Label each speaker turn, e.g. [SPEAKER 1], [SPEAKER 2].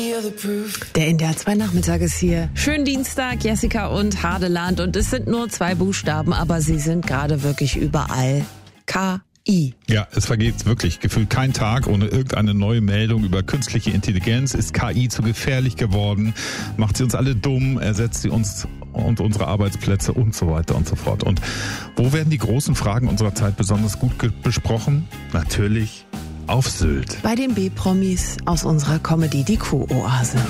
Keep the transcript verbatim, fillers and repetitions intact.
[SPEAKER 1] Der N D R zwei Nachmittag ist hier. Schönen Dienstag, Jessica und Hadeland. Und es sind nur zwei Buchstaben, aber sie sind gerade wirklich überall. K I.
[SPEAKER 2] Ja, es vergeht wirklich gefühlt kein Tag ohne irgendeine neue Meldung über künstliche Intelligenz. Ist K I zu gefährlich geworden? Macht sie uns alle dumm? Ersetzt sie uns und unsere Arbeitsplätze und so weiter und so fort? Und wo werden die großen Fragen unserer Zeit besonders gut ge- besprochen? Natürlich auf Sylt.
[SPEAKER 1] Bei den B-Promis aus unserer Comedy, die Kuh-Oase.